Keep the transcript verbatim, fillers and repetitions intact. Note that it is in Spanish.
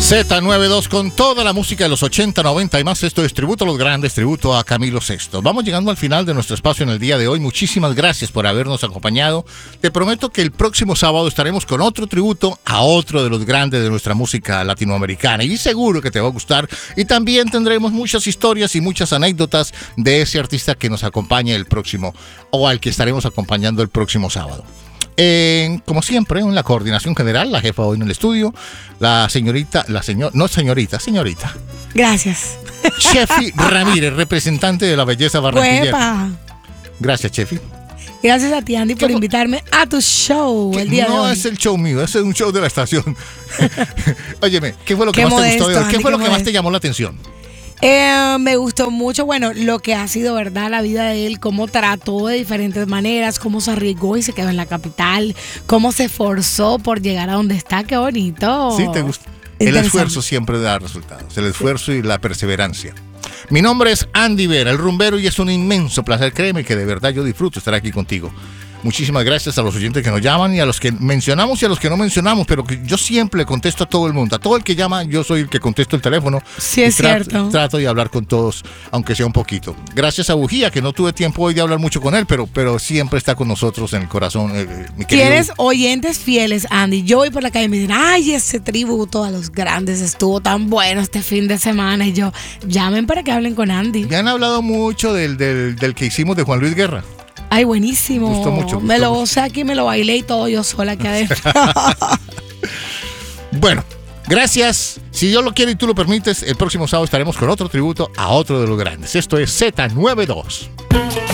Z noventa y dos con toda la música de los ochenta, noventa y más. Esto es Tributo a los Grandes, tributo a Camilo Sesto. Vamos llegando al final de nuestro espacio en el día de hoy. Muchísimas gracias por habernos acompañado. Te prometo que el próximo sábado estaremos con otro tributo a otro de los grandes de nuestra música latinoamericana. Y seguro que te va a gustar. Y también tendremos muchas historias y muchas anécdotas de ese artista que nos acompaña el próximo, o al que estaremos acompañando el próximo sábado. Eh, como siempre, en la coordinación general, la jefa hoy en el estudio, la señorita, la señor, no señorita, señorita. Gracias. Chefi Ramírez, representante de la belleza barranquillera. ¡Huepa! Gracias, Chefi. Gracias a ti, Andy, por invitarme a tu show el día no de hoy. No es el show mío, ese es un show de la estación. Óyeme, ¿qué fue lo que qué más modesto, te gustó de hoy? ¿Qué Andy, fue lo qué que más modesto. te llamó la atención? Eh, me gustó mucho, bueno, lo que ha sido, ¿verdad? La vida de él, cómo trató de diferentes maneras, cómo se arriesgó y se quedó en la capital, cómo se esforzó por llegar a donde está, qué bonito. Sí, te gusta. El esfuerzo siempre da resultados, el esfuerzo y la perseverancia. Mi nombre es Andy Vera, el rumbero, y es un inmenso placer, créeme que de verdad yo disfruto estar aquí contigo. Muchísimas gracias a los oyentes que nos llaman y a los que mencionamos y a los que no mencionamos, pero que yo siempre le contesto a todo el mundo. A todo el que llama, yo soy el que contesto el teléfono. Sí, es trato, cierto. Trato de hablar con todos, aunque sea un poquito. Gracias a Bujía, que no tuve tiempo hoy de hablar mucho con él, pero, pero siempre está con nosotros en el corazón. Eh, mi querido... Tienes oyentes fieles, Andy. Yo voy por la calle y me dicen, ay, ese tributo a los grandes estuvo tan bueno este fin de semana. Y yo, llamen para que hablen con Andy. Me han hablado mucho del, del, del que hicimos de Juan Luis Guerra. Ay, buenísimo. Gustó mucho, gustó me lo mucho. gocé aquí, me lo bailé y todo yo sola aquí adentro. Bueno, gracias. Si Dios lo quiere y tú lo permites, el próximo sábado estaremos con otro tributo a otro de los grandes. Esto es Z noventa y dos.